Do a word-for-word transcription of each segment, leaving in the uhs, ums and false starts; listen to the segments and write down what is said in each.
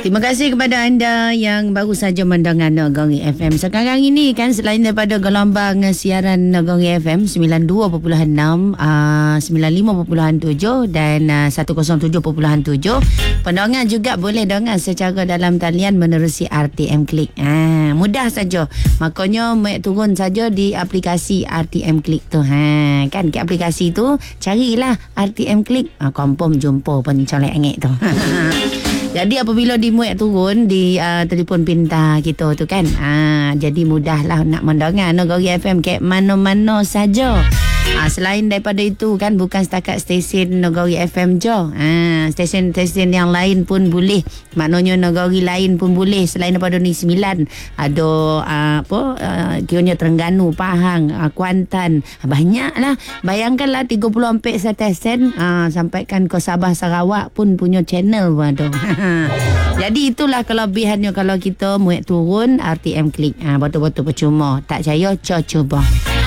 Terima kasih kepada anda yang baru saja mendengar Nagori F M. Sekarang ini kan selain daripada gelombang siaran Nagori F M sembilan puluh dua perpuluhan enam, uh, sembilan puluh lima perpuluhan tujuh dan uh, seratus tujuh perpuluhan tujuh, pendengar juga boleh dengar secara dalam talian menerusi R T M Click. Ha, mudah saja. Makanya mek turun saja di aplikasi R T M Click tu. Ha, kan ke aplikasi tu carilah R T M Click. Ha, confirm jumpa pun colek angit tu. Jadi apabila dimuat turun di uh, telefon pintar kita tu kan, uh, jadi mudahlah nak mendengar Nagori F M ke mana-mana saja. Uh, selain daripada itu kan, bukan setakat stesen Nagori F M je. Uh, stesen-stesen yang lain pun boleh. Maknanya Nagori lain pun boleh. Selain daripada ni sembilan, ada uh, apa uh, kiranya Terengganu, Pahang, uh, Kuantan. Banyaklah. Bayangkanlah tiga puluh ampere stesen uh, sampaikan ke Sabah, Sarawak pun punya channel pun ada. Jadi itulah kelebihannya kalau kita muat turun R T M Click. Ha, betul-betul percuma. Tak percaya, cuba.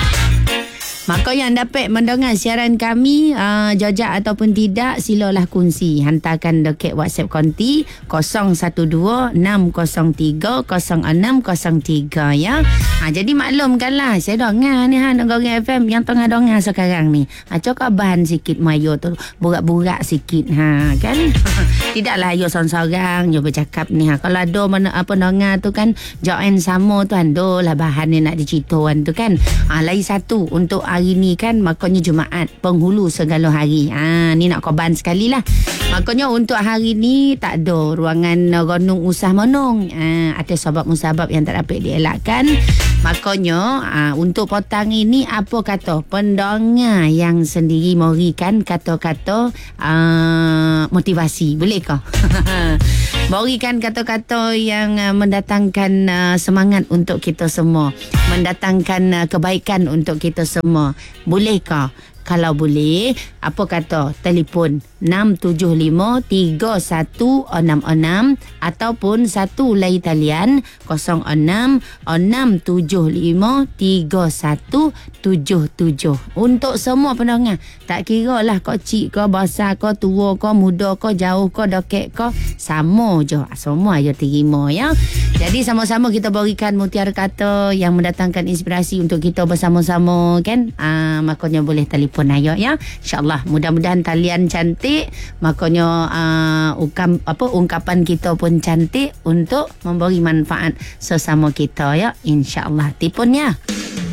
Maka yang dapat mendengar siaran kami uh, jajak ataupun tidak, silalah kongsi. Hantarkan dekat WhatsApp konti kosong satu dua enam kosong tiga kosong enam kosong tiga ya. Ha, jadi maklumkanlah, saya dengar ni ha Nagori F M yang tengah dengar sekarang ni. Ha, cakap bahan sikit Mayo tu, burak-burak sikit ha kan. Tidaklah ayo sorang-sorang je bercakap ni ha. Kalau ada mana apa dengar tu kan, join sama tu ando lah bahan ni nak diceritakan tu kan. Ha, lain satu untuk hari ni kan, makanya Jumaat penghulu segala hari. Ha, ni nak korban sekali lah. Makanya untuk hari ni tak ada ruangan renung usah menung. Ha, ada sebab musabab yang tak dapat dielakkan. Makanya ha, untuk petang ini apa kata pendengar yang sendiri memberikan kata-kata uh, motivasi. Boleh ke? Berikan kata-kata yang uh, mendatangkan uh, semangat untuk kita semua, mendatangkan uh, kebaikan untuk kita semua. Bolehkah? Kalau boleh, apa kata telefon enam tujuh lima tiga satu enam enam ataupun satu lay talian kosong enam enam tujuh lima tiga satu tujuh tujuh. Untuk semua pendengar, tak kira lah kau cik ke, besar ke, tua ke, muda ke, jauh ke, dekat ke, sama je. Semua je terima ya. Jadi sama-sama kita berikan mutiara kata yang mendatangkan inspirasi untuk kita bersama-sama kan. Ah, makanya boleh telefon ayo ya. InsyaAllah mudah-mudahan talian cantik. Makanya uh, ungkap, apa, ungkapan kita pun cantik untuk memberi manfaat sesama kita ya. InsyaAllah. Tipunnya.